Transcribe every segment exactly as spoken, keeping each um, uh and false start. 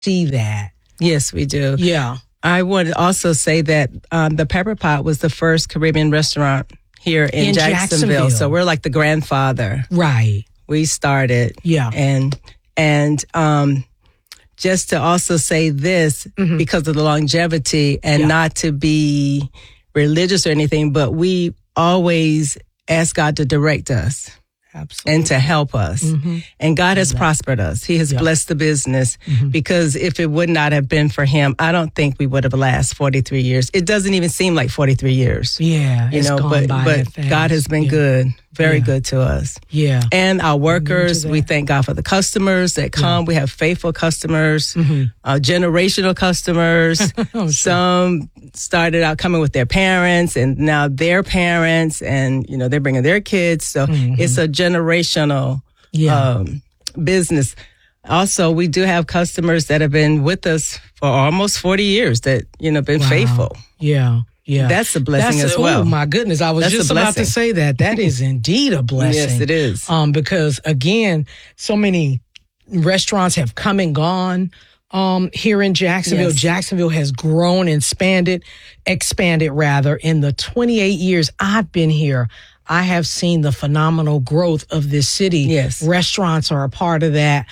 see that. Yes, we do. Yeah. I would also say that um, the Pepper Pot was the first Caribbean restaurant here in, In Jacksonville. Jacksonville. So we're like the grandfather. Right. We started. Yeah. And, and, um, just to also say this, Mhm. because of the longevity and Yeah. not to be religious or anything, but we always ask God to direct us. Absolutely. And to help us. Mhm. And God has prospered us. He has Yeah. blessed the business Mhm. because if it would not have been for him, I don't think we would have lasted forty-three years. It doesn't even seem like forty-three years. Yeah. You it's know, gone but by but that fast. God has been Yeah. good, very Yeah. good to us. Yeah. And our workers, to we that. thank God for the customers that come. We have faithful customers, Mhm. uh, generational customers. Oh, sure. Some started out coming with their parents and now their parents and, you know, they're bringing their kids. So Mhm. it's a generational Yeah. um, business. Also, we do have customers that have been with us for almost forty years that, you know, been Wow. faithful. Yeah. Yeah. That's a blessing That's as a- well. Oh my goodness. I was That's a just about to blessing. say that. That is indeed a blessing. Yes, it is. Um, because again, so many restaurants have come and gone. Um, here in Jacksonville, Yes. Jacksonville has grown and expanded, expanded rather. In the twenty-eight years I've been here, I have seen the phenomenal growth of this city. Yes. Restaurants are a part of that.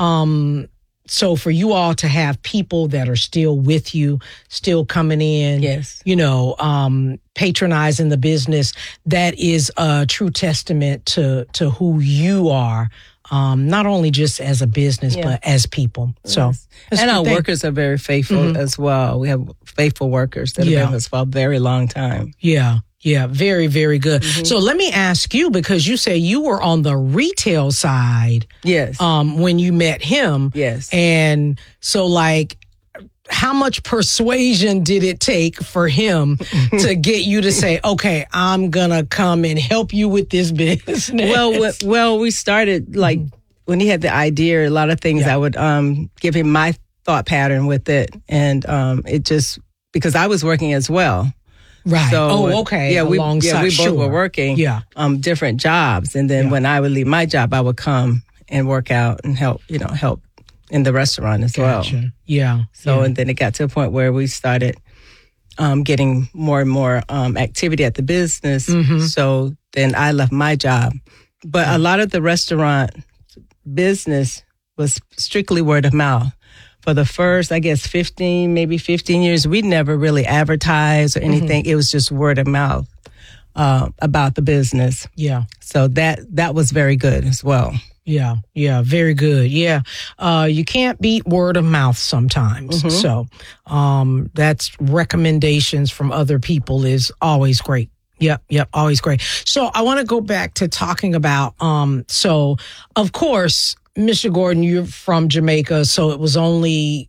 Um, so for you all to have people that are still with you, still coming in, Yes. you know, um, patronizing the business, that is a true testament to, to who you are. Um, not only just as a business, Yeah. but as people. So, it's And a our good thing. workers are very faithful as well. We have faithful workers that have Yeah. been with us for a very long time. Yeah. Yeah. Very, very good. Mm-hmm. So let me ask you, because you say you were on the retail side, Yes. um, when you met him. Yes. And so like, how much persuasion did it take for him to get you to say, okay, I'm going to come and help you with this business? well, w- well, we started like when he had the idea, a lot of things Yeah. I would um, give him my thought pattern with it. And um, it just, because I was working as well. Right. So, oh, okay. Yeah, we, Alongside, yeah, we both sure. were working Yeah. um, different jobs. And then Yeah. when I would leave my job, I would come and work out and help, you know, help in the restaurant as well. Gotcha. Yeah. So, yeah. and then it got to a point where we started um, getting more and more um, activity at the business. Mhm. So then I left my job. But a lot of the restaurant business was strictly word of mouth. For the first, I guess, fifteen, maybe fifteen years, we never really advertised or anything. It was just word of mouth uh, about the business. yeah. So that that was very good as well. Yeah, yeah, very good. Yeah. Uh, you can't beat word of mouth sometimes. So um, that's recommendations from other people is always great. Yep, yep, always great. So I want to go back to talking about, um, so of course, Mister Gordon, you're from Jamaica, so it was only,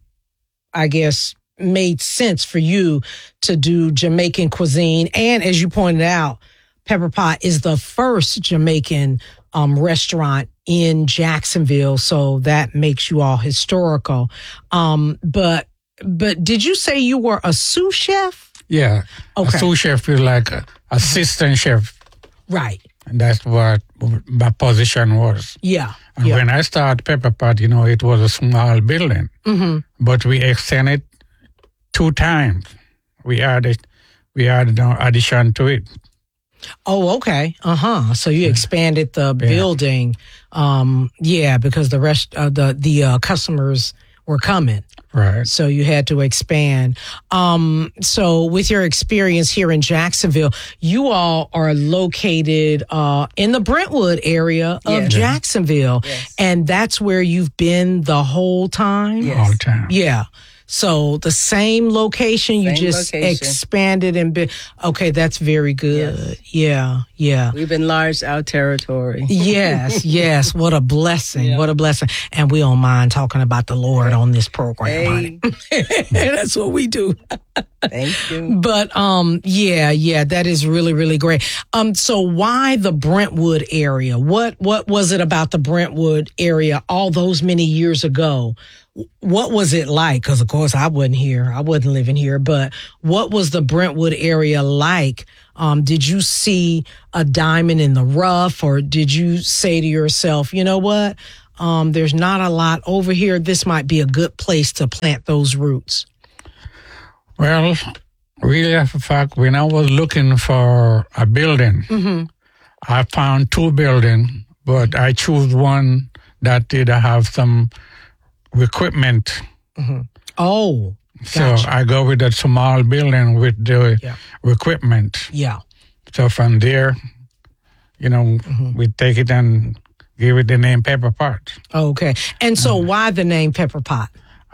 I guess, made sense for you to do Jamaican cuisine. And as you pointed out, Pepper Pot is the first Jamaican um, restaurant in Jacksonville, so that makes you all historical. Um, but but did you say you were a sous chef? Yeah. Okay. A sous chef is like a assistant chef. Right. And that's what my position was. Yeah. And yeah. when I started Pepper Pot, you know, it was a small building. Mm-hmm. But we extended two times. We added, we added an addition to it. Oh, okay. Uh huh. So you expanded the building. Um, yeah, because the rest of the the uh, customers were coming. Right. So you had to expand. Um, so with your experience here in Jacksonville, you all are located uh, in the Brentwood area of Yes. Jacksonville. Yes. And that's where you've been the whole time? Yes. All the time. Yeah. So the same location, you Same just location. expanded and been, okay, that's very good. Yeah. Yeah. We've enlarged our territory. Yes, yes. What a blessing. Yeah. What a blessing. And we don't mind talking about the Lord on this program, honey. Hey, That's what we do. thank you. But um yeah, yeah, that is really, really great. Um so why the Brentwood area? What what was it about the Brentwood area all those many years ago? What was it like? Because of course I wasn't here. I wasn't living here, but what was the Brentwood area like? Um, did you see a diamond in the rough, or did you say to yourself, you know what? Um, there's not a lot over here. This might be a good place to plant those roots. Well, really, in fact, when I was looking for a building, Mm-hmm. I found two buildings, but I chose one that did have some equipment. Mm-hmm. Oh, So gotcha. I go with that small building with the Yeah. equipment. Yeah. So from there, you know, Mm-hmm. we take it and give it the name Pepper Pot. Okay. And so why the name Pepper Pot?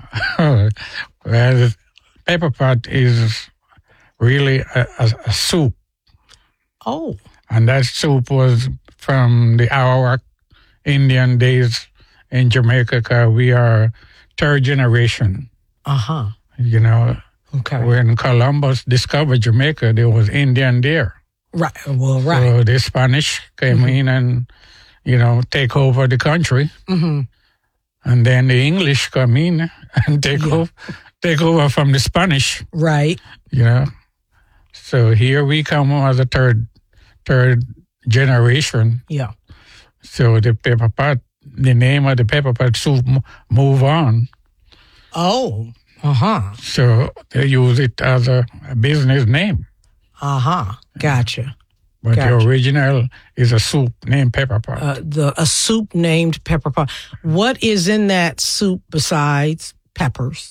Well, Pepper Pot is really a, a, a soup. Oh, And that soup was from the Arawak Indian days in Jamaica, 'cause we are third generation. uh-huh. You know, Okay. when Columbus discovered Jamaica, there was Indian there. Right. Well, right. So the Spanish came Mm-hmm. in and, you know, take over the country. Mm-hmm. And then the English come in and take Yeah. over, take over from the Spanish, Right. you know. So here we come as a third, third generation. Yeah. So the Pepper Pot, the name of the Pepper Pot soup m- move on. Oh, uh-huh. So they use it as a, a business name. Uh-huh. Gotcha. But Gotcha. the original is a soup named Pepper Pot. Uh, the a soup named Pepper Pot. What is in that soup besides peppers?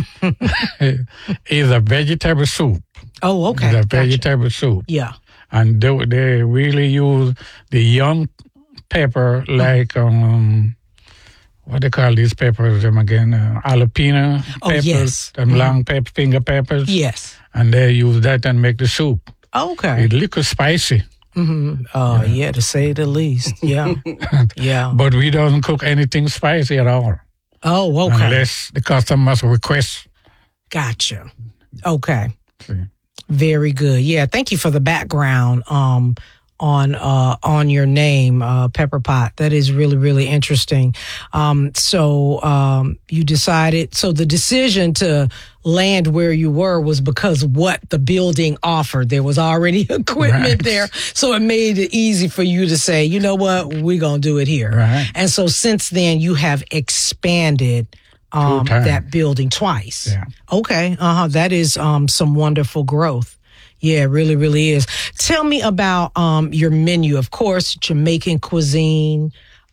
It's a vegetable soup. Oh, okay. It's a Gotcha. vegetable soup. Yeah. And they, they really use the young pepper like, um, what they call these peppers them again? Uh, jalapeno Oh, peppers, yes. them Mhm. long pep- finger peppers. Yes. And they use that and make the soup. Okay. It's a little spicy, Mm-hmm. Uh, yeah, to say the least. Yeah. Yeah. but we don't cook anything spicy at all. Oh, okay. Unless the customers request. Gotcha. Okay. See. Very good. Yeah. Thank you for the background um, on uh, on your name, uh, Pepper Pot. That is really, really interesting. Um, so um, you decided, so the decision to land where you were was because what the building offered. There was already equipment Right. there. So it made it easy for you to say, you know what, we're going to do it here. Right. And so since then you have expanded um, Two times. that building twice. Yeah. Okay. Uh-huh. That is um, some wonderful growth. Yeah, it really, really is. Tell me about um, your menu. Of course, Jamaican cuisine.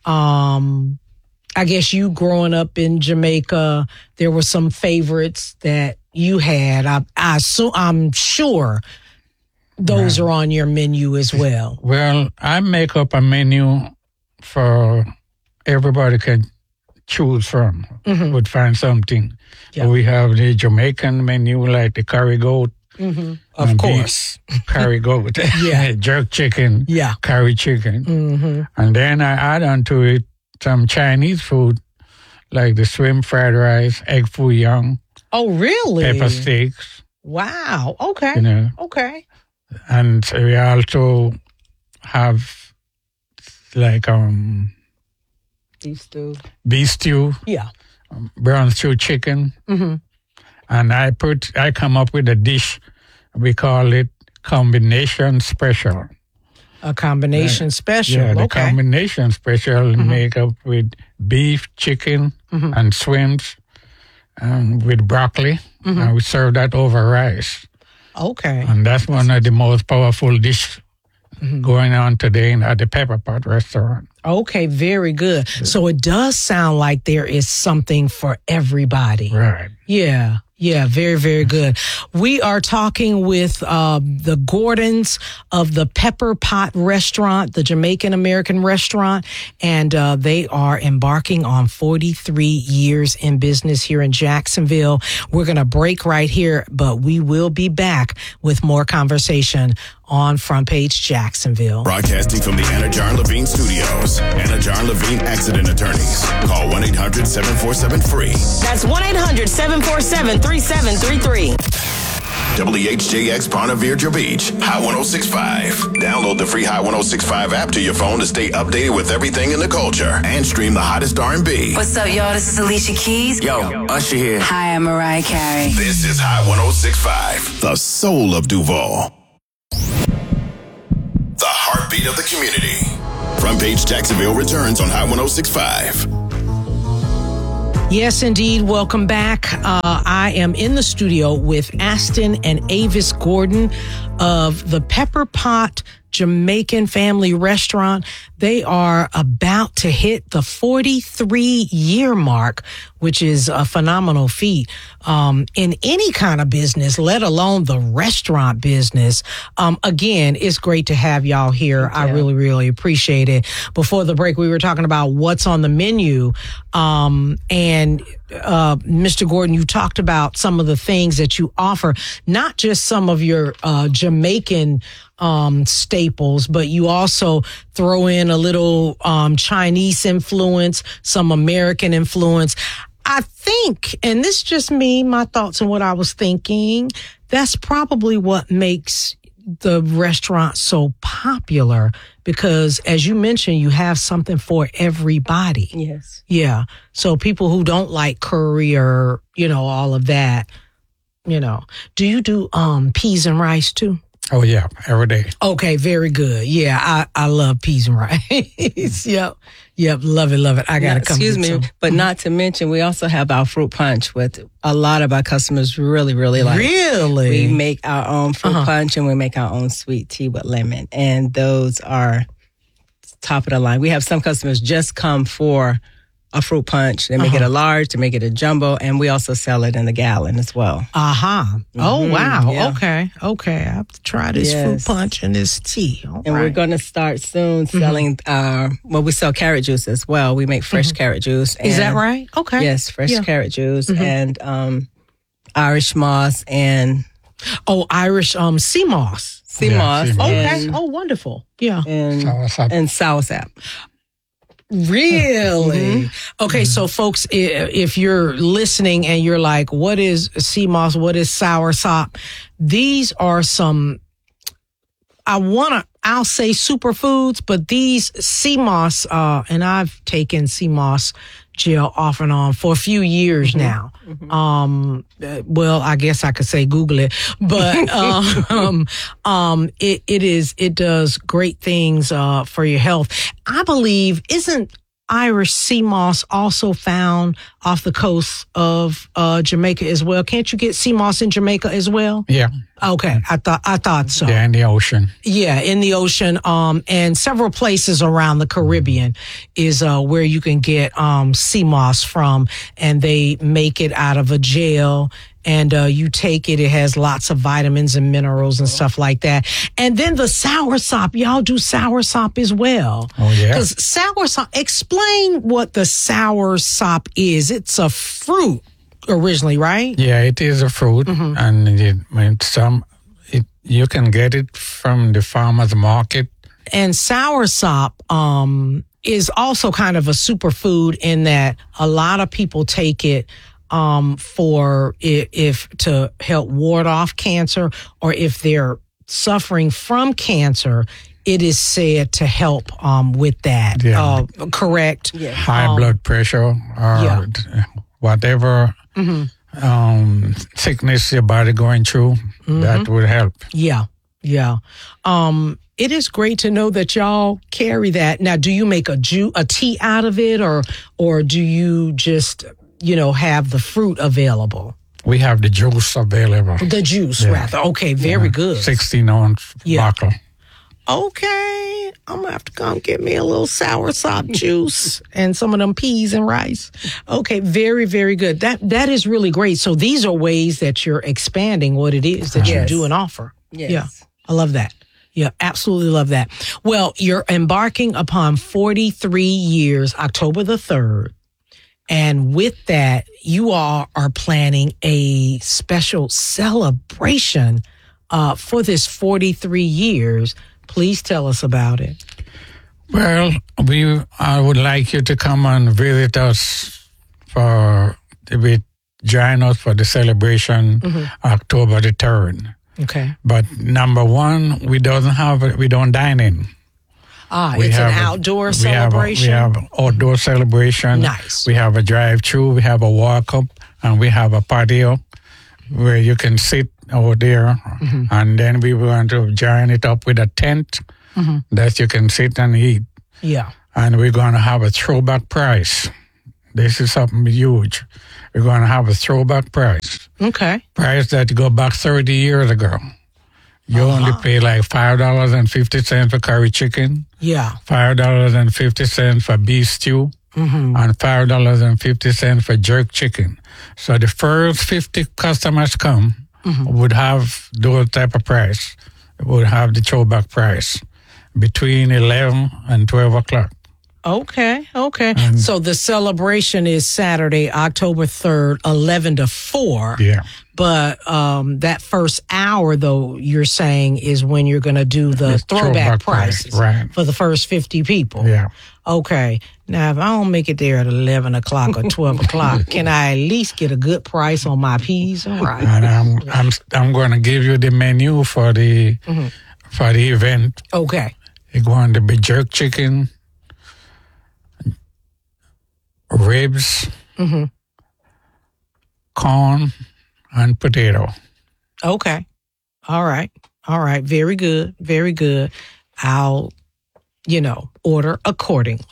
Um, I guess you growing up in Jamaica, there were some favorites that you had. I, I assume, I'm sure those are on your menu as well. Well, I make up a menu for everybody can choose from. Mhm. Would find something. Yeah. We have the Jamaican menu like the curry goat, Mm-hmm. Of And beef. course. curry goat, Yeah. jerk chicken, Yeah. curry chicken. Mm-hmm. And then I add onto it some Chinese food like the shrimp fried rice, egg foo young, Oh, really? pepper steaks, Wow. Okay. you know. Okay. And we also have like um Beef stew. beef stew, Yeah. brown stew chicken. Mm-hmm. And I put, I come up with a dish. We call it combination special. A combination special. Yeah, the okay. combination special make up with beef, chicken, Mhm. and shrimps, and with broccoli. Mhm. And we serve that over rice. Okay. And that's one of the most powerful dishes Mhm. going on today at the Pepper Pot restaurant. Okay, very good. So it does sound like there is something for everybody. Right. Yeah. Yeah, very, very good. We are talking with uh, the Gordons of the Pepper Pot Restaurant, the Jamaican American restaurant, and uh, they are embarking on forty-three years in business here in Jacksonville. We're going to break right here, but we will be back with more conversation on Front Page Jacksonville. Broadcasting from the Anna Jarn Levine Studios. Anna Jarn Levine Accident Attorneys. Call one eight hundred seven four seven free. That's one eight hundred seven four seven three seven three three. W H J X Ponte Vedra Beach, Hot one oh six point five. Download the free Hot one oh six point five app to your phone to stay updated with everything in the culture and stream the hottest R and B. What's up, y'all? This is Alicia Keys. Yo, Usher here. Hi, I'm Mariah Carey. This is Hot one oh six point five, the soul of Duval. The heartbeat of the community. Front Page Jacksonville returns on Hot one oh six point five. Yes, indeed. Welcome back. Uh, I am in the studio with Aston and Avis Gordon of the Pepper Pot Jamaican Family Restaurant. They are about to hit the forty-three year mark, which is a phenomenal feat um, in any kind of business, let alone the restaurant business. Um, again, it's great to have y'all here. I really, really appreciate it. Before the break, we were talking about what's on the menu. Um, and uh, Mister Gordon, you talked about some of the things that you offer, not just some of your uh, Jamaican um, staples, but you also throw in a little um, Chinese influence, some American influence. I think, and this is just me, my thoughts and what I was thinking, that's probably what makes the restaurant so popular, because as you mentioned, you have something for everybody. Yes. Yeah. So people who don't like curry or, you know, all of that, you know, do you do um peas and rice too? Oh, yeah, every day. Okay, very good. Yeah, I, I love peas and rice. Yep. Yep. Love it, love it. I got to Now, come. Excuse me, some. but not to mention, we also have our fruit punch, with a lot of our customers really, really like. Really? We make our own fruit Uh-huh. punch, and we make our own sweet tea with lemon. And those are top of the line. We have some customers just come for a fruit punch. They make Uh-huh. it a large, they make it a jumbo, and we also sell it in a gallon as well. Aha. Oh, wow. yeah. Okay. Okay. I have to try this fruit Yes. punch and this tea. All And we're right. going to start soon selling, uh, well, we sell carrot juice as well. We make fresh carrot juice. Is that and- right? Okay. Yes, fresh Yeah. carrot juice and um, Irish moss and Oh, Irish um sea moss. sea Yeah, moss sea moss. Okay. and, Oh, wonderful. Yeah. and, Soursop. and soursop. Really? Okay, so folks, i- if you're listening and you're like, what is sea moss? What is soursop? These are some, I want to, I'll say superfoods, but these sea moss, uh, and I've taken sea moss gel off and on for a few years now. Um, uh, well, I guess I could say Google it, but, um, um, it, it is, it does great things, uh, for your health. I believe, isn't Irish sea moss also found off the coast of, uh, Jamaica as well? Can't you get sea moss in Jamaica as well? Yeah, Okay. I thought, I thought so. yeah, in the ocean. Yeah, in the ocean, um, and several places around the Caribbean is uh, where you can get um, sea moss from, and they make it out of a gel. And uh, you take it; it has lots of vitamins and minerals and stuff like that. And then the soursop, y'all do soursop as well. Oh, yeah. Because soursop, explain what the soursop is. It's a fruit originally, right? Yeah, it is a fruit, Mm-hmm. and it, when some, it, you can get it from the farmer's market. And soursop um, is also kind of a superfood in that a lot of people take it um, for if, if to help ward off cancer, or if they're suffering from cancer, it is said to help um, with that. Yeah. Uh, correct? Yeah. High Um, blood pressure or yeah. whatever um, sickness your body going through, that would help. Yeah. Yeah. Um, it is great to know that y'all carry that. Now, do you make a ju- a tea out of it, or or do you just, you know, have the fruit available? We have the juice available. The juice, Yeah. rather. Okay, very good. sixteen ounce Yeah. bottle. Okay, I'm gonna have to come get me a little soursop juice and some of them peas and rice. Okay, very, very good. That that is really great. So these are ways that you're expanding what it is that you Yes. do and offer. Yes. Yeah, I love that. Yeah, absolutely love that. Well, you're embarking upon forty-three years, October the third. And with that, you all are planning a special celebration uh, for this forty-three years. Please tell us about it. Well, we I would like you to come and visit us for to be join us for the celebration October the third. Okay. But number one, we doesn't have we don't dine in. Ah, We it's an have a- outdoor we celebration. Have a, we have outdoor celebration. Nice. We have a drive-through. We have a walk-up, and we have a patio where you can sit over there. Mm-hmm. And then we want to join it up with a tent that you can sit and eat. Yeah. And we're going to have a throwback price. this is something huge. We're going to have a throwback price. Okay. Price that go back thirty years ago. You uh-huh. only pay like five dollars and fifty cents for curry chicken. Yeah. five dollars and fifty cents for beef stew. Mm-hmm. And five dollars and fifty cents for jerk chicken. So the first fifty customers come mm-hmm. would have those type of price. Would have the throwback price between eleven and twelve o'clock. Okay, okay. And so the celebration is Saturday, October third, eleven to four. Yeah. But um, that first hour, though, you're saying is when you're going to do the, the throwback, throwback prices price, right. for the first fifty people. Yeah. Okay. Now, if I don't make it there at eleven o'clock or twelve o'clock, can I at least get a good price on my peas? All right. And I'm I'm I'm going to give you the menu for the mm-hmm. for the event. Okay. It's going to be jerk chicken, ribs, mm-hmm. corn, and potato. Okay. All right. All right. Very good. Very good. I'll, you know, order accordingly.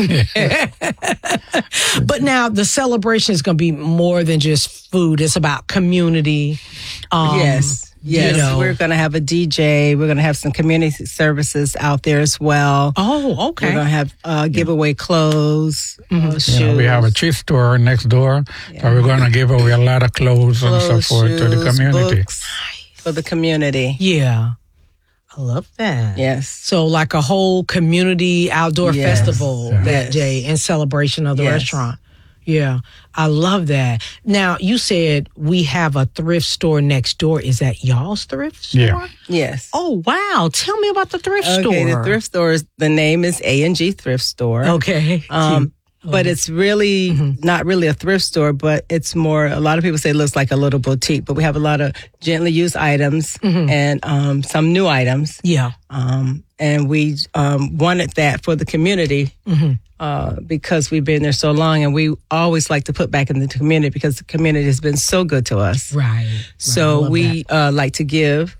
But now the celebration is going to be more than just food. It's about community. Um, yes. Yes, you know. We're going to have a D J. We're going to have some community services out there as well. Oh, okay. We're going to have uh, giveaway clothes, mm-hmm. uh, shoes. Yeah, we have a thrift store next door, yeah. so we're going to give away a lot of clothes, clothes and so forth shoes, to the community. Books for the community. Yeah. I love that. Yes. So like a whole community outdoor yes. festival yeah. that yes. day in celebration of the yes. restaurant. Yeah, I love that. Now, you said we have a thrift store next door. Is that y'all's thrift store? Yeah. Yes. Oh, wow. Tell me about the thrift okay, store. Okay, the thrift store, is, the name is A and G Thrift Store. Okay. Um, but it's really mm-hmm. not really a thrift store, but it's more, a lot of people say it looks like a little boutique, but we have a lot of gently used items mm-hmm. and um, some new items. Yeah. Um, and we um, wanted that for the community. Mm-hmm. Uh, because we've been there so long, and we always like to put back in the community because the community has been so good to us. Right. So right. we uh, like to give.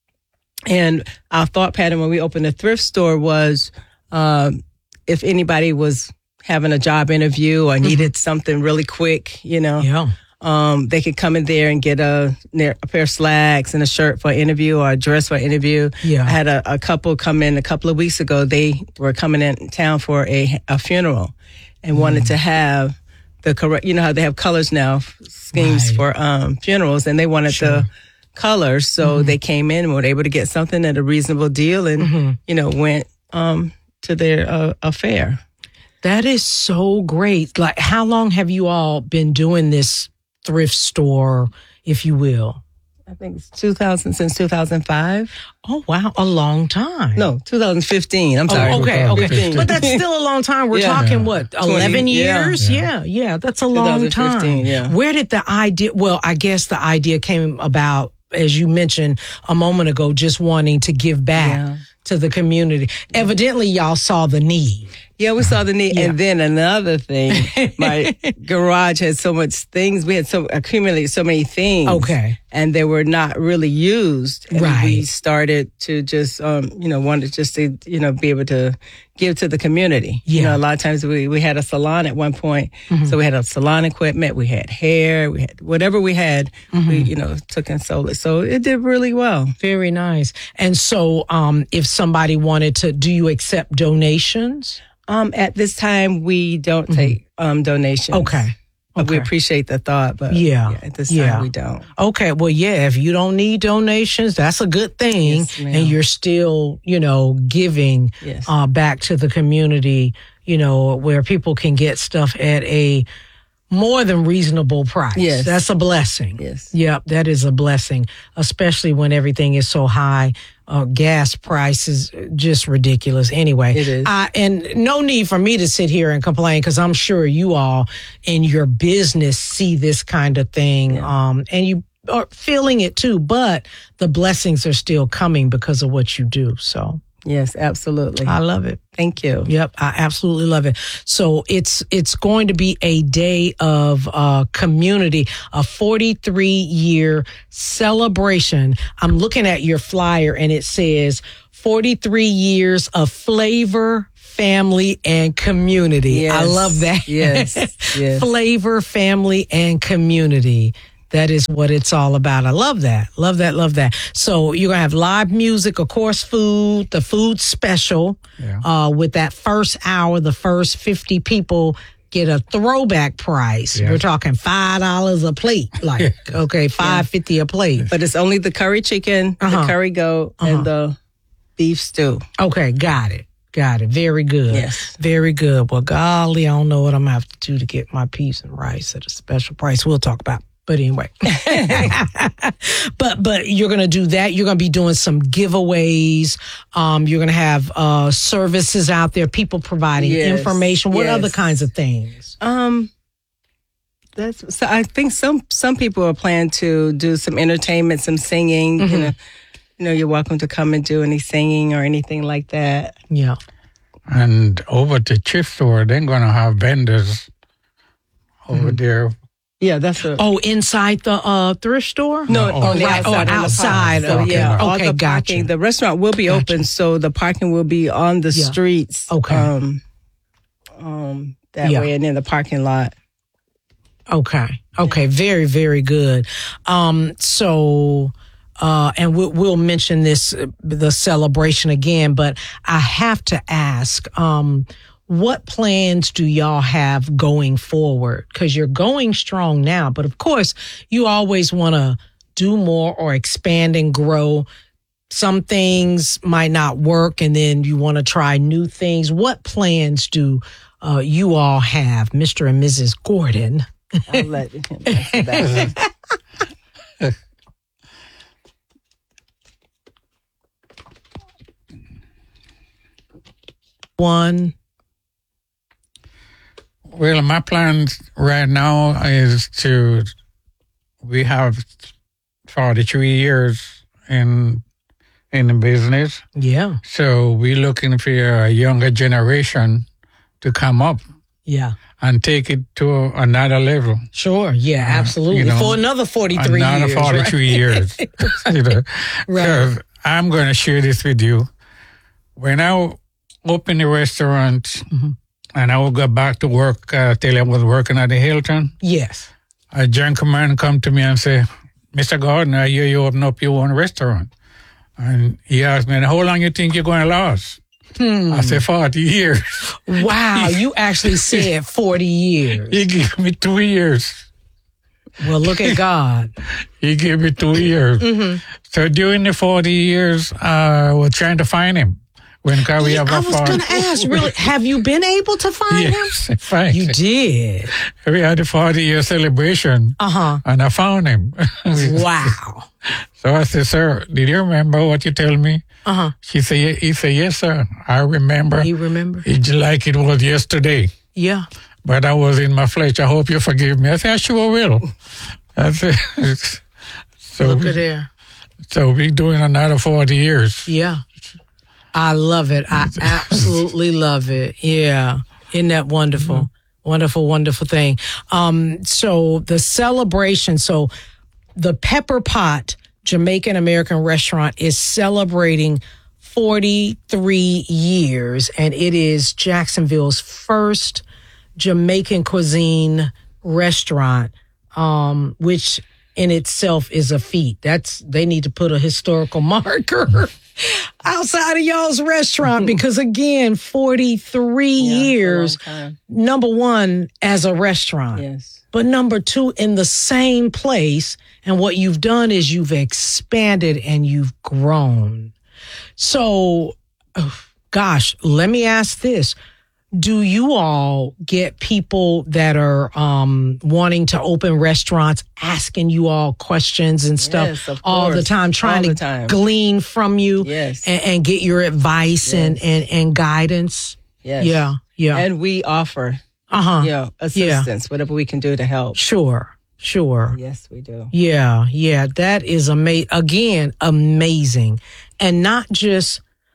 And our thought pattern when we opened the thrift store was um, if anybody was having a job interview or needed mm-hmm. something really quick, you know, yeah. um, they could come in there and get a, a pair of slacks and a shirt for an interview or a dress for an interview. Yeah. I had a, a couple come in a couple of weeks ago. They were coming in town for a, a funeral and mm. wanted to have the correct, you know how they have colors now, schemes right. for um, funerals, and they wanted sure. the colors. So mm-hmm. they came in and were able to get something at a reasonable deal and, mm-hmm. you know, went um, to their uh, affair. That is so great. Like, how long have you all been doing this thrift store, if you will? I think it's two thousand, since two thousand five. Oh, wow. A long time. No, two thousand fifteen. I'm sorry. Oh, okay, okay. But that's still a long time. We're yeah. talking, what, eleven twenty, years? Yeah. yeah, yeah. That's a long time. Yeah. Where did the idea, well, I guess the idea came about, as you mentioned a moment ago, just wanting to give back yeah. to the community. Evidently, y'all saw the need. Yeah, we saw the need. Yeah. And then another thing, my garage had so much things. We had so accumulated so many things. Okay. And they were not really used. And right. we started to just, um, you know, wanted just to, you know, be able to give to the community. Yeah. You know, a lot of times we, we had a salon at one point. Mm-hmm. So we had a salon equipment. We had hair. We had whatever we had, mm-hmm. we, you know, took and sold it. So it did really well. Very nice. And so um, if somebody wanted to, do you accept donations? Um, at this time, we don't mm-hmm. take um, donations. Okay. But okay. we appreciate the thought, but yeah. yeah, at this yeah. time, we don't. Okay. Well, yeah, if you don't need donations, that's a good thing. Yes, ma'am. And you're still, you know, giving yes. uh, back to the community, you know, where people can get stuff at a more than reasonable price. Yes. That's a blessing. Yes. Yep, that is a blessing, especially when everything is so high. Uh, gas prices just ridiculous. Anyway, it is. I, and no need for me to sit here and complain because I'm sure you all in your business see this kind of thing, yeah. um, and you are feeling it too. But the blessings are still coming because of what you do. So Yes, absolutely. I love it. Thank you. Yep, I absolutely love it. So it's it's going to be a day of uh, community, a forty-three year celebration. I'm looking at your flyer and it says forty-three years of flavor, family, and community. Yes. I love that. Yes, yes. Flavor, family, and community. That is what it's all about. I love that. Love that. Love that. So you're going to have live music, of course, food, the food special. Yeah. Uh, with that first hour, the first fifty people get a throwback price. Yeah. We're talking five dollars a plate. Like, okay, five fifty a plate. But it's only the curry chicken, Uh-huh. the curry goat, Uh-huh. and the beef stew. Okay, got it. Got it. Very good. Yes. Very good. Well, golly, I don't know what I'm going to have to do to get my peas and rice at a special price. We'll talk about it. But anyway, but but you're going to do that. You're going to be doing some giveaways. Um, you're going to have uh, services out there, people providing Yes, information. What yes. other kinds of things? Um, that's so. I think some some people are planning to do some entertainment, some singing. Mm-hmm. You know, you know, you're welcome to come and do any singing or anything like that. Yeah. And over at the thrift store, they're going to have vendors over there. Yeah, that's a. Oh, inside the uh, thrift store? No, Oh, on the right. outside. Oh, in the outside. park. So, Okay. yeah, all Okay, the gotcha. parking. The restaurant will be Gotcha. open, so the parking will be on the Yeah. streets. Okay. Um, um, that Yeah. way, and in the parking lot. Okay. Okay. Very, very good. Um, so, uh, and we'll, we'll mention this, uh, the celebration again, but I have to ask, um, what plans do y'all have going forward? Because you're going strong now, but of course, you always want to do more or expand and grow. Some things might not work, and then you want to try new things. What plans do uh, you all have, Mister and Missus Gordon? I'll let him answer that. One. Well, my plans right now is to, we have forty-three years in in the business. Yeah. So we're looking for a younger generation to come up Yeah. and take it to another level. Sure. Yeah, absolutely. you know, For another forty-three Another years. forty-three years. You know, Right. 'Cause I'm going to share this with you. When I opened the restaurant Mm-hmm. and I would go back to work uh, till I was working at the Hilton, Yes. a gentleman come to me and say, Mister Gordon, I hear you open up your own restaurant. And he asked me, how long you think you're going to last? Hmm. I said, forty years. Wow. You actually said forty years. He gave me two years. Well, look at God. He gave me two years. Mm-hmm. So during the forty years, uh, we're trying to find him. When can we have I a was farm? going to ask, really, have you been able to find Yes, him? fine. You did. We had a forty year celebration Uh-huh. and I found him. Wow. So I said, sir, did you remember what you told me? Uh-huh. She said, "Ye- he said, yes, sir. I remember. You remember? It's like it was yesterday. Yeah. But I was in my flesh. I hope you forgive me. I said, I sure will. I said, so, Look at we, there. so we doing another forty years. Yeah. I love it. I absolutely love it. Yeah. Isn't that wonderful? Mm-hmm. Wonderful, wonderful thing. Um, so the celebration, so the Pepper Pot Jamaican American restaurant is celebrating forty-three years, and it is Jacksonville's first Jamaican cuisine restaurant, um, which in itself is a feat. That's, they need to put a historical marker outside of y'all's restaurant because, again, forty-three Yeah, it's a years, long time. number one, as a restaurant. Yes. But number two, in the same place. And what you've done is you've expanded and you've grown. So, oh, gosh, let me ask this. Do you all get people that are um, wanting to open restaurants asking you all questions and stuff Yes, of all the course. time, trying All the to time. glean from you Yes. and, and get your advice and, and, and guidance? Yes. Yeah, yeah. And we offer, uh-huh. you know, assistance, whatever we can do to help. Sure, sure. Yes, we do. Yeah, yeah, that is ama- again amazing, and not just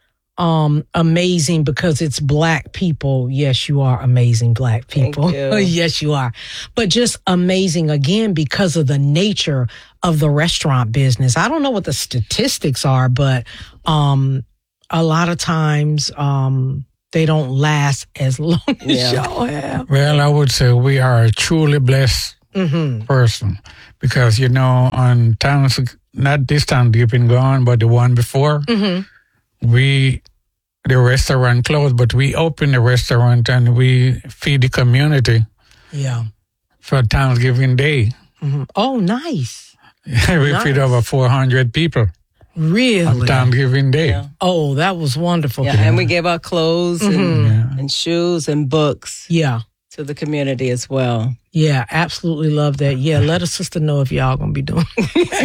um, amazing because it's Black people. Yes, you are amazing Black people. Thank you. Yes, you are. But just amazing again because of the nature of the restaurant business. I don't know what the statistics are, but um, a lot of times um, they don't last as long as Yeah. y'all have. Well, I would say we are a truly blessed Mm-hmm. person because, you know, on towns, not this town you've been gone, but the one before, Mm-hmm. we, the restaurant closed, but we opened the restaurant and we feed the community Yeah. for Thanksgiving Day. Mm-hmm. Oh, nice. we Nice. feed over four hundred people on Really? Thanksgiving Day. Yeah. Oh, that was wonderful. Yeah, and we gave out clothes and, Mm-hmm. and shoes and books Yeah. to the community as well. Yeah, absolutely love that. Yeah, let a sister know if y'all gonna be doing.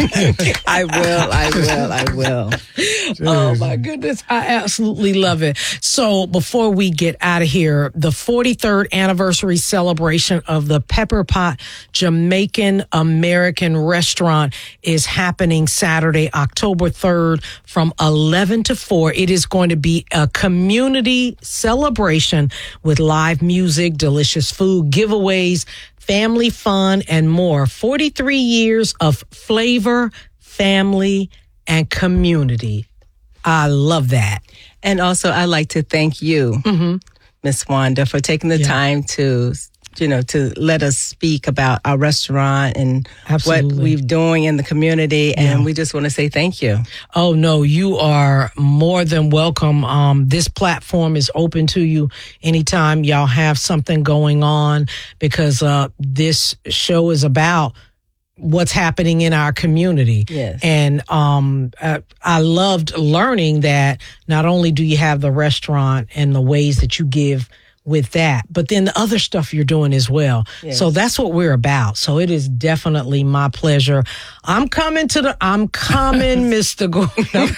I will, I will, I will. Oh my goodness, I absolutely love it. So before we get out of here, the forty-third anniversary celebration of the Pepper Pot Jamaican American Restaurant is happening Saturday, October third from eleven to four. It is going to be a community celebration with live music, delicious food, giveaways, family fun, and more. forty-three years of flavor, family, and community. I love that. And also, I'd like to thank you, Miss Wanda, for taking the Mm-hmm. Yeah. time to, you know, to let us speak about our restaurant and Absolutely. what we're doing in the community. And Yeah. we just want to say thank you. Oh, no, you are more than welcome. Um, this platform is open to you anytime y'all have something going on because uh, this show is about what's happening in our community. Yes. And um, uh, I loved learning that not only do you have the restaurant and the ways that you give with that, but then the other stuff you're doing as well. Yes. So that's what we're about. So it is definitely my pleasure. I'm coming to the, I'm coming, Mister Gordon. I'm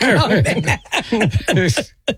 coming.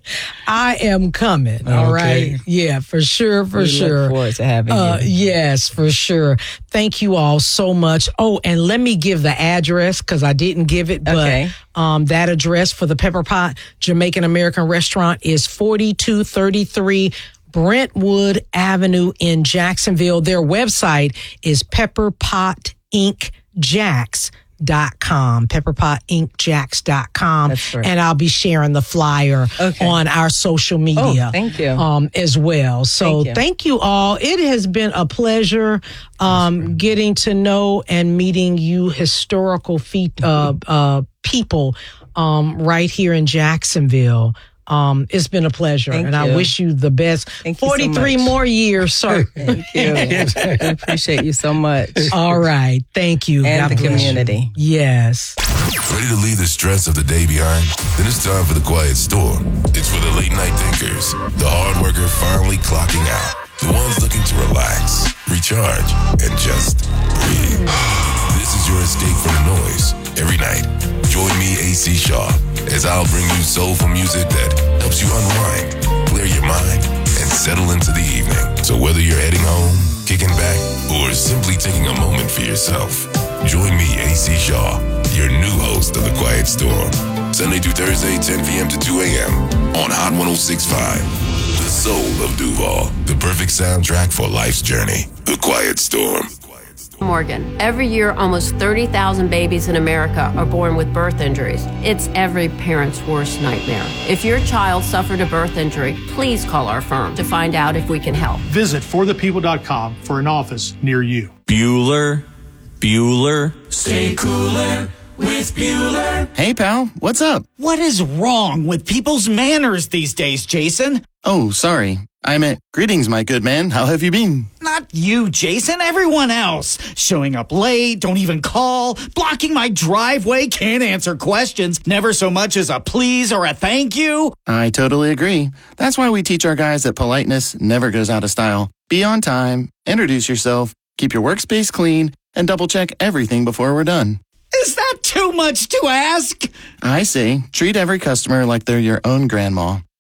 I am coming. All Okay. right. Yeah, for sure. For we sure. look forward to having Uh, you. yes, for sure. Thank you all so much. Oh, and let me give the address because I didn't give it, but Okay. um, that address for the Pepper Pot Jamaican American Restaurant is forty-two thirty-three Brentwood Avenue in Jacksonville. Their website is pepper pot inc jacks dot com, pepper pot inc jacks dot com. That's correct. And I'll be sharing the flyer Okay. on our social media Oh, thank you. um, as well. So Thank you. thank you all. It has been a pleasure um, getting to know and meeting you historical feet, uh, uh, people um, right here in Jacksonville. Um, it's been a pleasure, Thank and I you. wish you the best. Thank you so forty-three much. more years, sir. Thank you. We appreciate you so much. All right. Thank you. And God the bless you. community. Yes. Ready to leave the stress of the day behind? Then it's time for the Quiet Storm. It's for the late night thinkers, the hard worker finally clocking out, the ones looking to relax, recharge, and just breathe. This is your escape from the noise. Every night, join me, A C Shaw, as I'll bring you soulful music that helps you unwind, clear your mind, and settle into the evening. So whether you're heading home, kicking back, or simply taking a moment for yourself, join me, A C Shaw, your new host of The Quiet Storm. Sunday through Thursday, ten p.m. to two a.m. on Hot one oh six point five. The soul of Duval, the perfect soundtrack for life's journey. The Quiet Storm. Morgan. Every year, almost thirty thousand babies in America are born with birth injuries. It's every parent's worst nightmare. If your child suffered a birth injury, please call our firm to find out if we can help. Visit for the people dot com for an office near you. Bueller, Bueller. Stay cooler with Bueller. Hey, pal, what's up? What is wrong with people's manners these days, Jason? Oh, sorry. I meant, greetings, my good man. How have you been? Not you, Jason. Everyone else. Showing up late, don't even call, blocking my driveway, can't answer questions, never so much as a please or a thank you. I totally agree. That's why we teach our guys that politeness never goes out of style. Be on time, introduce yourself, keep your workspace clean, and double check everything before we're done. Is that too much to ask? I say, treat every customer like they're your own grandma.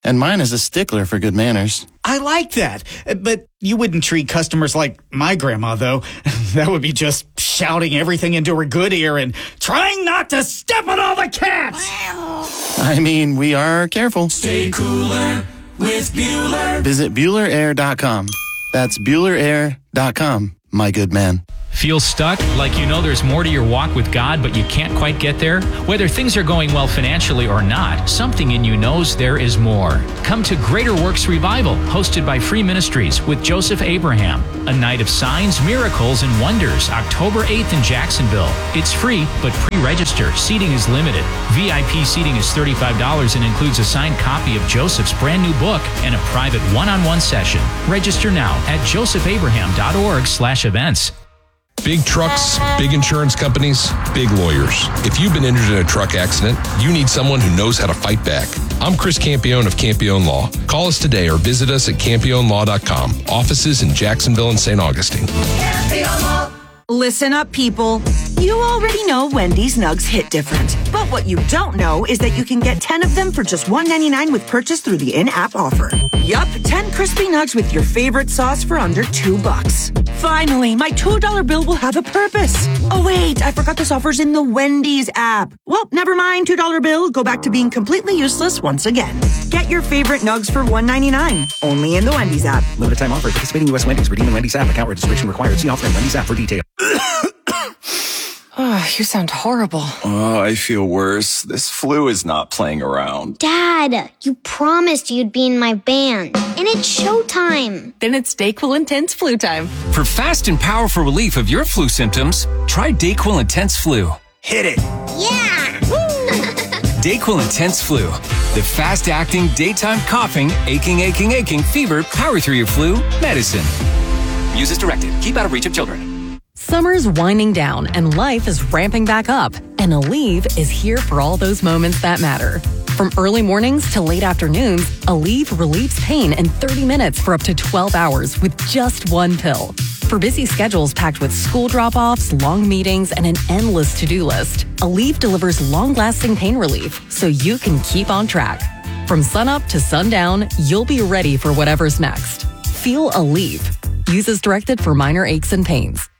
And mine is a stickler for good manners. I like that. But you wouldn't treat customers like my grandma, though. That would be just shouting everything into her good ear and trying not to step on all the cats. I mean, we are careful. Stay cooler with Bueller. Visit Bueller Air dot com. That's Bueller Air dot com, my good man. Feel stuck? Like you know there's more to your walk with God, but you can't quite get there? Whether things are going well financially or not, something in you knows there is more. Come to Greater Works Revival, hosted by Free Ministries with Joseph Abraham. A night of signs, miracles, and wonders, October eighth in Jacksonville. It's free, but pre-register. Seating is limited. V I P seating is thirty-five dollars and includes a signed copy of Joseph's brand new book and a private one-on-one session. Register now at joseph abraham dot org slash events. Big trucks, big insurance companies, big lawyers. If you've been injured in a truck accident, you need someone who knows how to fight back. I'm Chris Campione of Campione Law. Call us today or visit us at campione law dot com. Offices in Jacksonville and Saint Augustine. Listen up, people. You already know Wendy's Nugs hit different. But what you don't know is that you can get ten of them for just one ninety-nine with purchase through the in-app offer. Yup, ten crispy nugs with your favorite sauce for under two bucks. Finally, my two dollar bill will have a purpose. Oh wait, I forgot this offer's in the Wendy's app. Well, never mind, two dollar bill. Go back to being completely useless once again. Get your favorite nugs for one ninety-nine. Only in the Wendy's app. Limited time offer. Participating U S Wendy's. Redeem the Wendy's app. Account registration required. See offer in Wendy's app for details. Oh, you sound horrible. Oh, I feel worse. This flu is not playing around. Dad, you promised you'd be in my band. And it's showtime. Then it's DayQuil Intense Flu time. For fast and powerful relief of your flu symptoms, try DayQuil Intense Flu. Hit it. Yeah. DayQuil Intense Flu. The fast-acting, daytime coughing, aching, aching, aching, fever, power through your flu medicine. Use as directed. Keep out of reach of children. Summer's winding down and life is ramping back up. And Aleve is here for all those moments that matter. From early mornings to late afternoons, Aleve relieves pain in thirty minutes for up to twelve hours with just one pill. For busy schedules packed with school drop-offs, long meetings, and an endless to-do list, Aleve delivers long-lasting pain relief so you can keep on track. From sunup to sundown, you'll be ready for whatever's next. Feel Aleve. Use as directed for minor aches and pains.